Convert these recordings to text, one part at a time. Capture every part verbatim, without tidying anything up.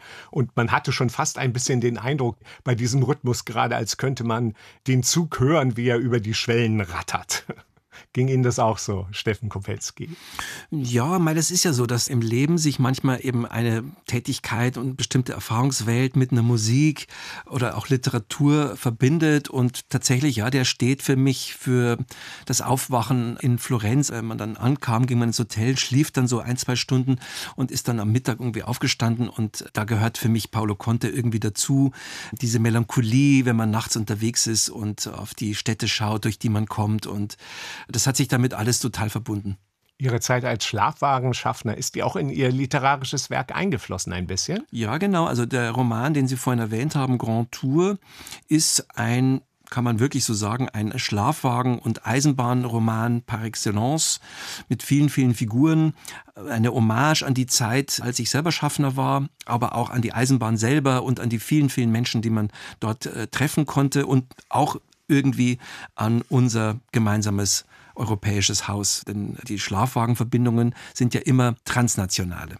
Und man hatte schon fast ein bisschen den Eindruck bei diesem Rhythmus gerade, als könnte man den Zug hören, wie er über die Schwellen rattert. Ging Ihnen das auch so, Steffen Kopetzky? Ja, weil es ist ja so, dass im Leben sich manchmal eben eine Tätigkeit und bestimmte Erfahrungswelt mit einer Musik oder auch Literatur verbindet. Und tatsächlich, ja, der steht für mich für das Aufwachen in Florenz. Wenn man dann ankam, ging man ins Hotel, schlief dann so ein, zwei Stunden und ist dann am Mittag irgendwie aufgestanden. Und da gehört für mich Paolo Conte irgendwie dazu. Diese Melancholie, wenn man nachts unterwegs ist und auf die Städte schaut, durch die man kommt. Und das hat sich damit alles total verbunden. Ihre Zeit als Schlafwagenschaffner, ist die auch in Ihr literarisches Werk eingeflossen ein bisschen? Ja, genau. Also der Roman, den Sie vorhin erwähnt haben, Grand Tour, ist ein, kann man wirklich so sagen, ein Schlafwagen- und Eisenbahnroman par excellence mit vielen, vielen Figuren. Eine Hommage an die Zeit, als ich selber Schaffner war, aber auch an die Eisenbahn selber und an die vielen, vielen Menschen, die man dort äh, treffen konnte und auch irgendwie an unser gemeinsames europäisches Haus. Denn die Schlafwagenverbindungen sind ja immer transnationale.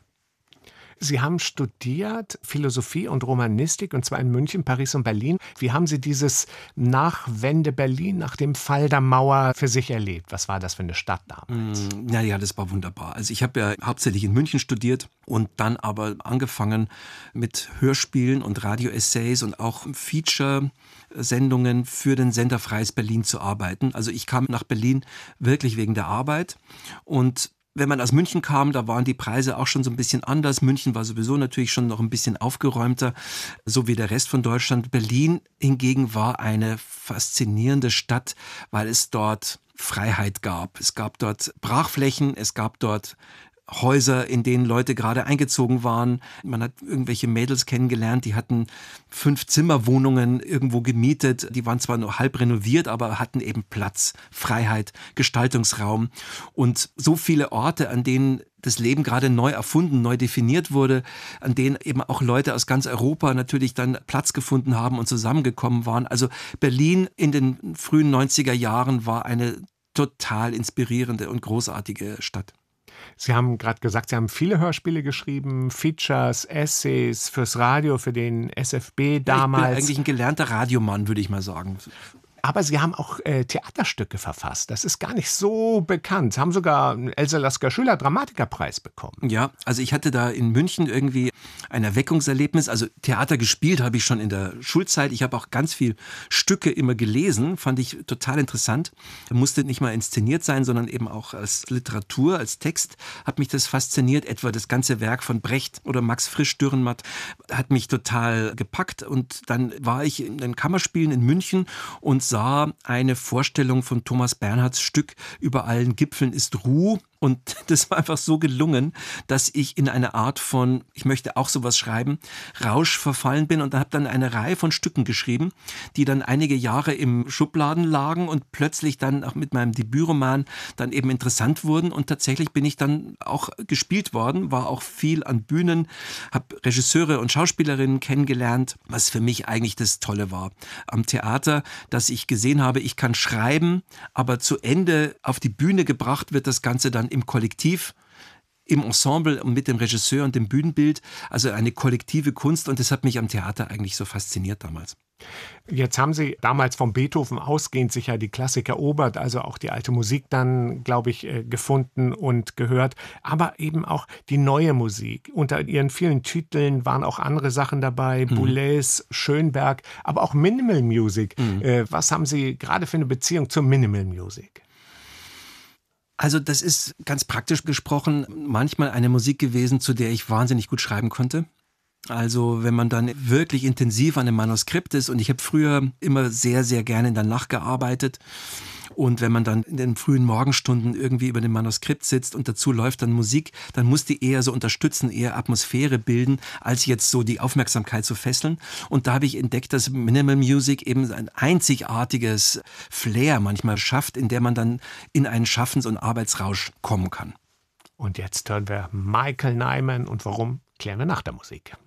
Sie haben studiert Philosophie und Romanistik, und zwar in München, Paris und Berlin. Wie haben Sie dieses Nachwende-Berlin, nach dem Fall der Mauer für sich erlebt? Was war das für eine Stadt damals? Mm, naja, das war wunderbar. Also ich habe ja hauptsächlich in München studiert und dann aber angefangen mit Hörspielen und Radio-Essays und auch Feature-Sendungen für den Sender Freies Berlin zu arbeiten. Also ich kam nach Berlin wirklich wegen der Arbeit. Und wenn man aus München kam, da waren die Preise auch schon so ein bisschen anders. München war sowieso natürlich schon noch ein bisschen aufgeräumter, so wie der Rest von Deutschland. Berlin hingegen war eine faszinierende Stadt, weil es dort Freiheit gab. Es gab dort Brachflächen, es gab dort Häuser, in denen Leute gerade eingezogen waren. Man hat irgendwelche Mädels kennengelernt, die hatten fünf Zimmerwohnungen irgendwo gemietet. Die waren zwar nur halb renoviert, aber hatten eben Platz, Freiheit, Gestaltungsraum und so viele Orte, an denen das Leben gerade neu erfunden, neu definiert wurde, an denen eben auch Leute aus ganz Europa natürlich dann Platz gefunden haben und zusammengekommen waren. Also Berlin in den frühen neunziger Jahren war eine total inspirierende und großartige Stadt. Sie haben gerade gesagt, Sie haben viele Hörspiele geschrieben, Features, Essays fürs Radio, für den S F B damals. Ja, ich bin eigentlich ein gelernter Radiomann, würde ich mal sagen. Aber Sie haben auch äh, Theaterstücke verfasst. Das ist gar nicht so bekannt. Sie haben sogar einen Else Lasker Schüler Dramatikerpreis bekommen. Ja, also ich hatte da in München irgendwie ein Erweckungserlebnis. Also Theater gespielt habe ich schon in der Schulzeit. Ich habe auch ganz viel Stücke immer gelesen. Fand ich total interessant. Musste nicht mal inszeniert sein, sondern eben auch als Literatur, als Text hat mich das fasziniert. Etwa das ganze Werk von Brecht oder Max Frisch Dürrenmatt hat mich total gepackt. Und dann war ich in den Kammerspielen in München und sah eine Vorstellung von Thomas Bernhards Stück Über allen Gipfeln ist Ruh. Und das war einfach so gelungen, dass ich in eine Art von, ich möchte auch sowas schreiben, Rausch verfallen bin und habe dann eine Reihe von Stücken geschrieben, die dann einige Jahre im Schubladen lagen und plötzlich dann auch mit meinem Debütroman dann eben interessant wurden. Und tatsächlich bin ich dann auch gespielt worden, war auch viel an Bühnen, habe Regisseure und Schauspielerinnen kennengelernt, was für mich eigentlich das Tolle war am Theater, dass ich gesehen habe, ich kann schreiben, aber zu Ende auf die Bühne gebracht wird das Ganze dann im Kollektiv, im Ensemble und mit dem Regisseur und dem Bühnenbild. Also eine kollektive Kunst, und das hat mich am Theater eigentlich so fasziniert damals. Jetzt haben Sie damals vom Beethoven ausgehend sicher die Klassik erobert, also auch die alte Musik dann, glaube ich, gefunden und gehört, aber eben auch die neue Musik. Unter Ihren vielen Titeln waren auch andere Sachen dabei, mhm. Boulez, Schönberg, aber auch Minimal Music. Mhm. Was haben Sie gerade für eine Beziehung zur Minimal Music? Also das ist ganz praktisch gesprochen manchmal eine Musik gewesen, zu der ich wahnsinnig gut schreiben konnte. Also wenn man dann wirklich intensiv an einem Manuskript ist, und ich habe früher immer sehr, sehr gerne in der Nacht gearbeitet, und wenn man dann in den frühen Morgenstunden irgendwie über dem Manuskript sitzt und dazu läuft dann Musik, dann muss die eher so unterstützen, eher Atmosphäre bilden, als jetzt so die Aufmerksamkeit zu fesseln. Und da habe ich entdeckt, dass Minimal Music eben ein einzigartiges Flair manchmal schafft, in der man dann in einen Schaffens- und Arbeitsrausch kommen kann. Und jetzt hören wir Michael Nyman, und warum, klären wir nach der Musik.